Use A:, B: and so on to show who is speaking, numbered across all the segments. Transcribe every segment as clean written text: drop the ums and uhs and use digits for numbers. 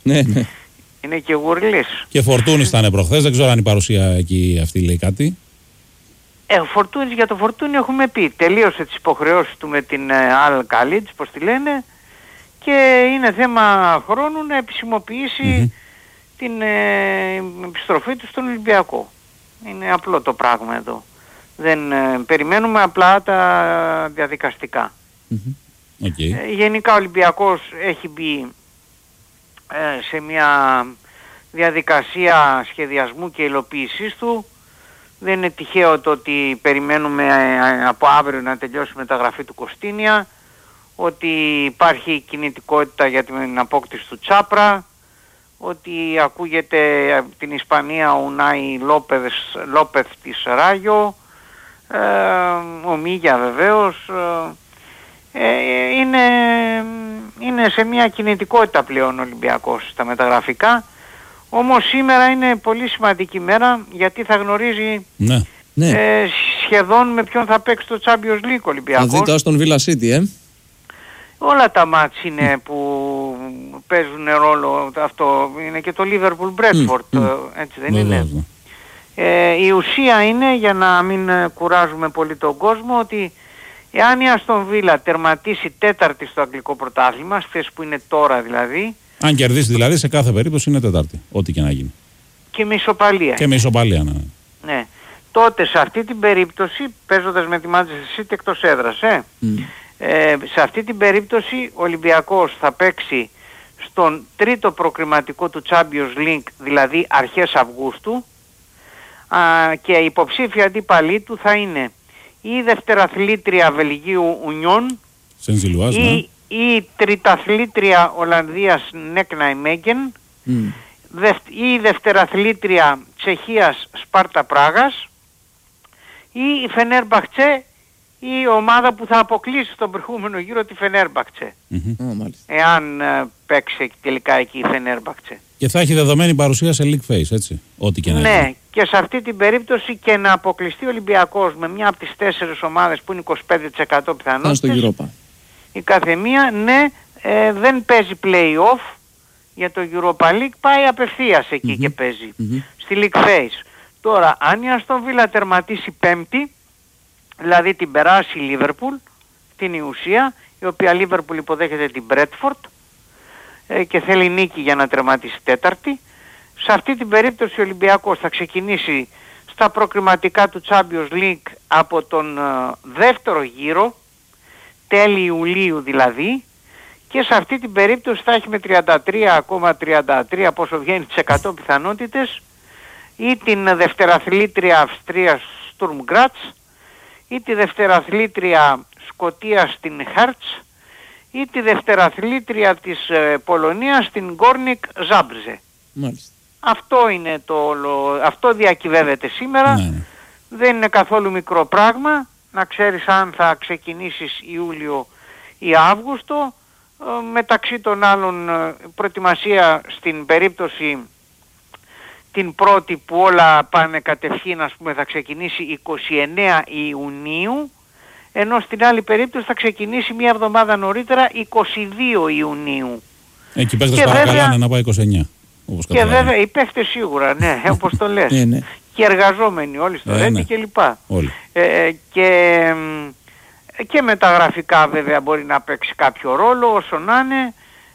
A: Ναι, ναι.
B: Είναι και γουρλής.
C: Και Φορτούνης ήταν προχθές, δεν ξέρω αν η παρουσία εκεί αυτή λέει κάτι.
B: Για το Φορτούνη έχουμε πει, τελείωσε τις υποχρεώσεις του με την Al Khalid, πώς τη λένε, και είναι θέμα χρόνου να επισημοποιήσει την επιστροφή του στον Ολυμπιακό. Είναι απλό το πράγμα εδώ. Δεν περιμένουμε απλά τα διαδικαστικά.
C: Okay.
B: Γενικά ο Ολυμπιακός έχει μπει σε μια διαδικασία σχεδιασμού και υλοποίησής του. Δεν είναι τυχαίο το ότι περιμένουμε από αύριο να τελειώσει η μεταγραφή του Κωστίνια, ότι υπάρχει κινητικότητα για την απόκτηση του Τσάπρα, ότι ακούγεται από την Ισπανία ο Ουνάι Λόπεθ της Ράγιο, ο Μίγια βεβαίως. Είναι σε μια κινητικότητα πλέον ο Ολυμπιακός στα μεταγραφικά. Όμως σήμερα είναι πολύ σημαντική μέρα, γιατί θα γνωρίζει σχεδόν με ποιον θα παίξει το Champions League ο Ολυμπιακός.
A: Θα δείτε Aston Villa City,
B: Όλα τα μάτς είναι που παίζουν ρόλο. Αυτό είναι και το Liverpool Bradford, έτσι δεν είναι? Η ουσία είναι, για να μην κουράζουμε πολύ τον κόσμο, ότι εάν η Aston Villa τερματίσει τέταρτη στο αγγλικό πρωτάθλημα, στη θέση που είναι τώρα δηλαδή,
C: αν κερδίσει δηλαδή, σε κάθε περίπτωση είναι τέταρτη, ό,τι και να γίνει.
B: Και με ισοπαλία.
C: Και με ισοπαλία, ναι.
B: Ναι. Τότε σε αυτή την περίπτωση, παίζοντας με τη Manchester City εκτός έδρας, σε αυτή την περίπτωση ο Ολυμπιακός θα παίξει στον τρίτο προκριματικό του Champions League, δηλαδή αρχές Αυγούστου, και η υποψήφια αντίπαλή του θα είναι η δευτεραθλήτρια Βελγίου Ουνιόν, η τριταθλήτρια Ολλανδίας Νέκνα Μέγεν, η δευτεραθλήτρια Τσεχίας Σπάρτα Πράγας, ή η Φενέρμπαχτσε, η ομάδα που θα αποκλείσει στον προηγούμενο γύρο τη Φενέρμπαχτσε. Εάν παίξει τελικά εκεί η Φενέρμπαχτσε.
C: Και θα έχει δεδομένη παρουσία σε League Phase, έτσι, ό,τι και να γίνει.
B: Ναι, και σε αυτή την περίπτωση και να αποκλειστεί ο Ολυμπιακός με μια από τις 4 ομάδες που είναι 25% πιθανότητες, η καθεμία, δεν παίζει play-off για το Europa League, πάει απευθείας εκεί και παίζει στη League Phase. Τώρα, αν η Aston Villa τερματίσει πέμπτη, δηλαδή την περάσει η Liverpool, την ουσία, η οποία Liverpool υποδέχεται την Bradford και θέλει νίκη για να τερματίσει τέταρτη, σε αυτή την περίπτωση ο Ολυμπιακός θα ξεκινήσει στα προκριματικά του Champions League από τον δεύτερο γύρο, τέλη Ιουλίου δηλαδή, και σε αυτή την περίπτωση θα έχει με 33,33 πόσο βγαίνει τις 100 πιθανότητες, ή την δευτεραθλήτρια Αυστρίας Sturm Graz, ή τη δευτεραθλήτρια Σκωτίας στην Hertz, ή τη δευτεραθλήτρια της Πολωνίας στην Gornik Zabrze. Αυτό είναι αυτό διακυβεύεται σήμερα. Δεν είναι καθόλου μικρό πράγμα να ξέρεις αν θα ξεκινήσεις Ιούλιο ή Αύγουστο. Μεταξύ των άλλων, προετοιμασία στην περίπτωση την πρώτη που όλα πάνε κατευθείαν, ας πούμε, θα ξεκινήσει 29 Ιουνίου, ενώ στην άλλη περίπτωση θα ξεκινήσει μια εβδομάδα νωρίτερα, 22 Ιουνίου.
C: Εκεί παίχτες παρακαλάνε να πάει 29. Όπως
B: και βέβαια οι παίχτες σίγουρα, ναι, όπως το λες. Και εργαζόμενοι όλοι στο Ρέντι και λοιπά. Και μεταγραφικά βέβαια μπορεί να παίξει κάποιο ρόλο, όσο να είναι,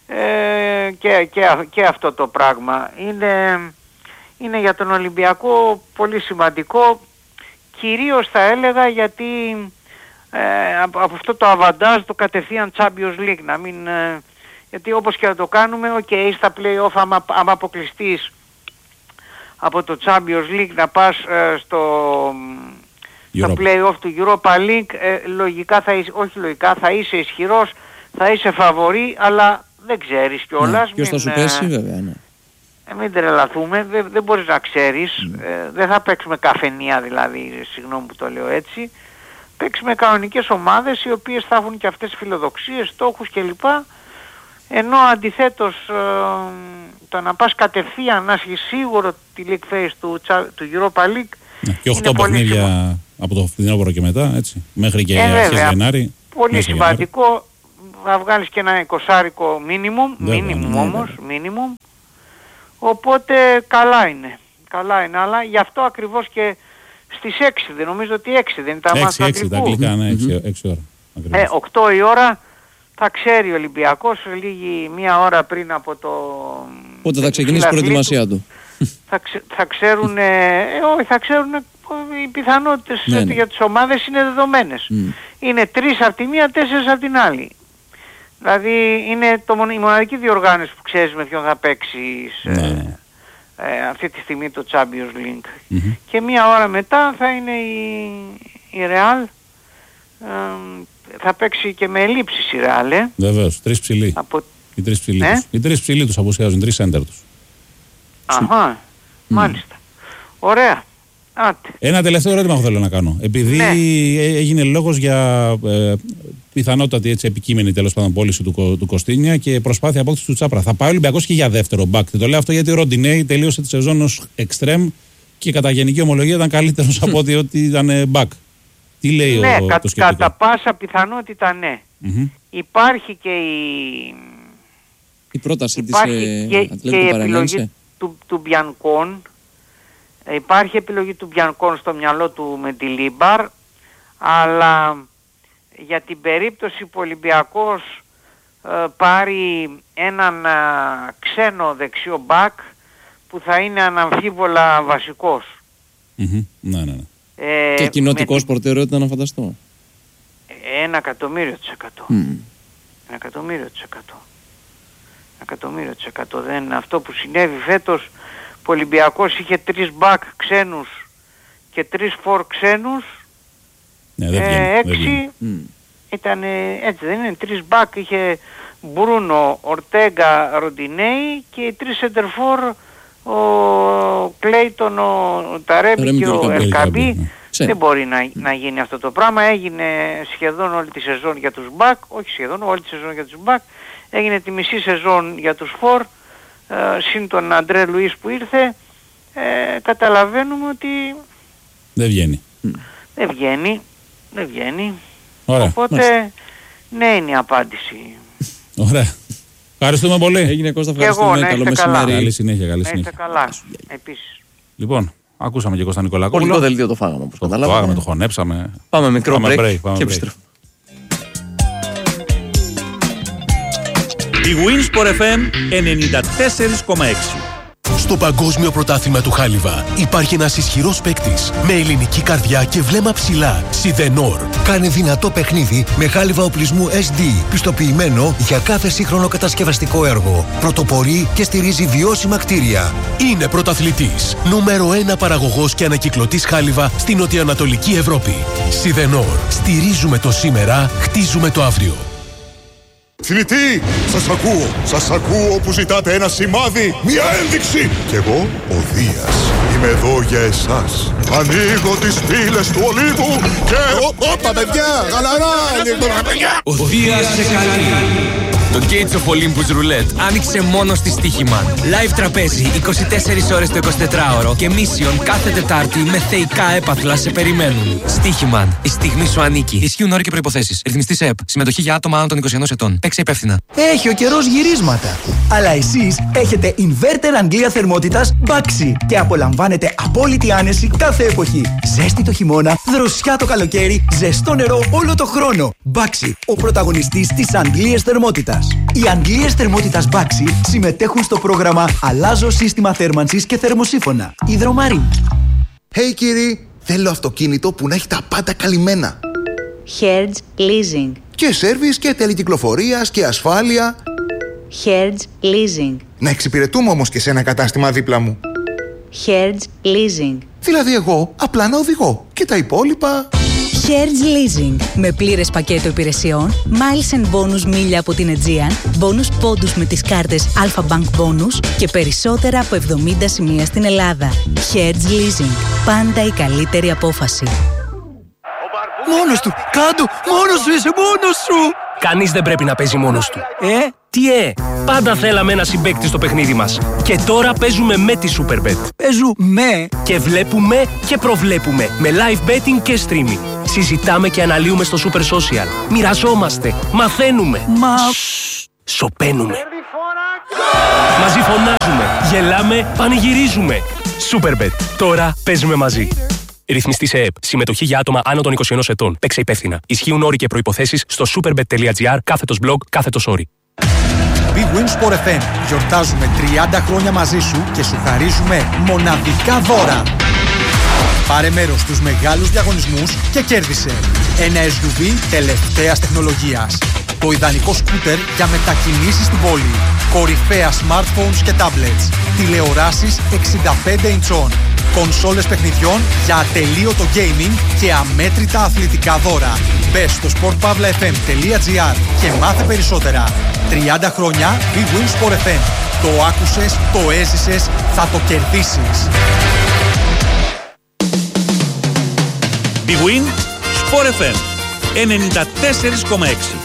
B: και αυτό το πράγμα είναι για τον Ολυμπιακό πολύ σημαντικό, κυρίως θα έλεγα γιατί από αυτό το αβαντάζ το κατευθείαν Champions League, να μην, γιατί όπως και να το κάνουμε, στα play-off άμα αποκλειστείς από το Champions League να πας στο play-off του Europa League, λογικά θα είσαι ισχυρός, θα είσαι φαβορί, αλλά δεν ξέρεις κιόλας.
A: Ποιος θα σου πέσει βέβαια,
B: μην τρελαθούμε, δεν μπορείς να ξέρεις, δεν θα παίξουμε καφενεία δηλαδή, συγγνώμη που το λέω έτσι, παίξουμε κανονικές ομάδες οι οποίες θα έχουν και αυτές φιλοδοξίες, στόχους κλπ. Ενώ αντιθέτως το να πας κατευθείαν να έχεις σίγουρο τη League Phase του Europa League,
C: και 8 παιχνίδια από το φθινόπωρο και μετά, έτσι, μέχρι και αρχές Γενάρη.
B: Πολύ σημαντικό, να βγάλεις και ένα 20άρικο minimum όμως, minimum, Οπότε καλά είναι, αλλά γι' αυτό ακριβώς και στις 6, δεν νομίζω ότι 6 δεν ήταν μάτς του
C: Αγγλικού. 6 τα αγγλικά, ναι, 6 ώρα.
B: 8 η ώρα θα ξέρει ο Ολυμπιακός, λίγη μία ώρα πριν από το...
A: Πότε θα ξεκινήσει η προετοιμασία του.
B: Θα ξέρουν, όχι, θα ξέρουν οι πιθανότητες για τις ομάδες είναι δεδομένες. Είναι 3 από τη μία, 4 από την άλλη. Δηλαδή είναι η μοναδική διοργάνωση που ξέρεις με ποιον θα παίξεις αυτή τη στιγμή το Champions League. Και μία ώρα μετά θα είναι η Real, θα παίξει και με ελλείψεις η Real.
C: Βεβαίως, 3 ψηλοί. Οι 3 ψηλοί τους αποσιάζουν, 3 center τους.
B: Αχα, μάλιστα. Ωραία.
C: Ένα τελευταίο ερώτημα που θέλω να κάνω. Επειδή έγινε λόγος για πιθανότατη επικείμενη τέλος πάντων πώληση του Κωστίνια και προσπάθεια απόκτηση του Τσάπρα, θα πάει ο Ολυμπιακός και για δεύτερο μπακ? Το λέω αυτό γιατί ο Ροντινέι τελείωσε τη σεζόν ως εξτρέμ και κατά γενική ομολογία ήταν καλύτερος από ότι ήταν μπακ. Τι λέει το σκεπτικό?
B: Κατά πάσα πιθανότητα ναι. Υπάρχει και
A: η πρόταση της
B: Ατλέτικο Παρανένσε του Μπιανκόν. Υπάρχει επιλογή του Μπιανκόν στο μυαλό του με τη Λίμπαρ, αλλά για την περίπτωση που ο Ολυμπιακός πάρει έναν ξένο δεξιό μπακ που θα είναι αναμφίβολα βασικός.
A: Ναι. Και κοινοτικός πορτερότητα να φανταστώ.
B: 100%. Δεν αυτό που συνέβη φέτος, που ο Ολυμπιακός είχε 3 μπακ ξένους και 3 φορ ξένους, 6 ήταν έτσι, δεν είναι? 3 μπακ είχε Μπρούνο, Ορτέγκα, Ροντινέι και οι 3 σεντερφόρ, ο Κλέιτον, ο Ταρέμι και ο Ελκαμπή. Δεν μπορεί να γίνει αυτό το πράγμα. Έγινε σχεδόν όλη τη σεζόν για τους μπακ, όχι σχεδόν, όλη τη σεζόν για τους μπακ. Έγινε τη μισή σεζόν για τους φορ, συν τον Αντρέ Λουίς που ήρθε. Καταλαβαίνουμε ότι
C: δεν
B: βγαίνει.
C: Ωραία.
B: Οπότε ναι είναι η απάντηση.
C: Ωραία. Ευχαριστούμε πολύ.
A: Έγινε Κώστα, ευχαριστούμε. Καλό μεσημέρι.
C: Καλή συνέχεια.
B: Είστε καλά. Επίσης.
C: Λοιπόν, ακούσαμε και Κώστα Νικολακόπουλο.
A: Πολιτικό δελτίο το φάγαμε, όπως καταλάβαμε.
C: Το φάγαμε, το χωνέψαμε.
A: Πάμε μικρό break και επιστρέφουμε.
D: Η Winsport FM 94,6.
E: Στο Παγκόσμιο Πρωτάθλημα του Χάλιβα υπάρχει ένας ισχυρός παίκτης με ελληνική καρδιά και βλέμμα ψηλά. Σιδενόρ.
F: Κάνει δυνατό παιχνίδι με χάλιβα οπλισμού SD, πιστοποιημένο για κάθε σύγχρονο κατασκευαστικό έργο. Πρωτοπορεί και στηρίζει βιώσιμα κτίρια.
E: Είναι πρωταθλητής. Νούμερο 1 παραγωγός και ανακυκλωτής χάλιβα στην νοτιοανατολική Ευρώπη. Σιδενόρ. Στηρίζουμε το σήμερα, χτίζουμε το αύριο.
G: Θηλητή, σας ακούω που ζητάτε ένα σημάδι, μια ένδειξη. Κι εγώ, ο Δίας, είμαι εδώ για εσάς. Ανοίγω τις πύλες του Ολύβου και... Όπα παιδιά, γαλαρά,
H: ο Δίας σε καλεί. Το Gates of Olympus Roulette άνοιξε μόνο στη Στοίχημαν. Live τραπέζι 24 ώρες το 24ωρο και Mission κάθε Τετάρτη με θεϊκά έπαθλα σε περιμένουν. Στοίχημαν. Η στιγμή σου ανήκει. Ισχύουν όροι και προϋποθέσεις. Ρυθμιστής ΕΠ. Συμμετοχή για άτομα άνω των 21 ετών. Παίξε υπεύθυνα.
F: Έχει ο καιρός γυρίσματα. Αλλά εσείς έχετε inverter Αγγλία θερμότητας Baxi και απολαμβάνετε απόλυτη άνεση κάθε εποχή. Ζέστη το χειμώνα, δροσιά το καλοκαίρι, ζεστό νερό όλο το χρόνο. Baxi, ο πρωταγωνιστής της Αγγλίας θερμότητας. Οι Αγγλίες θερμότητας Baxi συμμετέχουν στο πρόγραμμα Αλλάζω σύστημα θέρμανσης και θερμοσύφωνα. Υδρομαρή.
I: Hey κύριοι, θέλω αυτοκίνητο που να έχει τα πάντα καλυμμένα.
J: Hertz Leasing.
I: Και σέρβις και τέλη κυκλοφορίας και ασφάλεια.
J: Hertz Leasing.
I: Να εξυπηρετούμε όμως και σε ένα κατάστημα δίπλα μου.
J: Hertz Leasing.
I: Δηλαδή εγώ απλά να οδηγώ και τα υπόλοιπα...
J: Hertz Leasing. Με πλήρες πακέτο υπηρεσιών, miles and bonus μίλια από την Aegean, bonus πόντους με τις κάρτες Alpha Bank Bonus και περισσότερα από 70 σημεία στην Ελλάδα. Hertz Leasing. Πάντα η καλύτερη απόφαση.
F: Μόνος του! Κάντο! Μόνος σου είσαι! Μόνος σου!
K: Κανείς δεν πρέπει να παίζει μόνος του. Τι πάντα θέλαμε ένα συμπαίκτη στο παιχνίδι μας. Και τώρα παίζουμε με τη Superbet.
F: Παίζουμε
K: και βλέπουμε και προβλέπουμε με live betting και streaming. Συζητάμε και αναλύουμε στο Super Social. Μοιραζόμαστε, μαθαίνουμε. Σωπαίνουμε. Μαζί φωνάζουμε. γελάμε, πανηγυρίζουμε. Superbet. Τώρα παίζουμε μαζί. Ρυθμιστή σε ΕΕΠ. Συμμετοχή για άτομα άνω των 21 ετών. Παίξε υπεύθυνα. Ισχύουν όροι και προϋποθέσεις στο superbet.gr/blog/όροι.
L: Big Win Sport FM. Γιορτάζουμε 30 χρόνια μαζί σου και σου χαρίζουμε μοναδικά δώρα. Πάρε μέρος στους μεγάλους διαγωνισμούς και κέρδισε ένα SUV τελευταίας τεχνολογίας. Το ιδανικό σκούτερ για μετακινήσεις στην πόλη. Κορυφαία smartphones και tablets. Τηλεοράσεις 65 ιντσών. Κονσόλες παιχνιδιών για ατελείωτο gaming και αμέτρητα αθλητικά δώρα. Μπες στο sportpavlafm.gr και μάθε περισσότερα. 30 χρόνια Big Win Sport FM. Το άκουσες, το έζησες, θα το κερδίσεις.
D: Big Win Sport FM 94,6.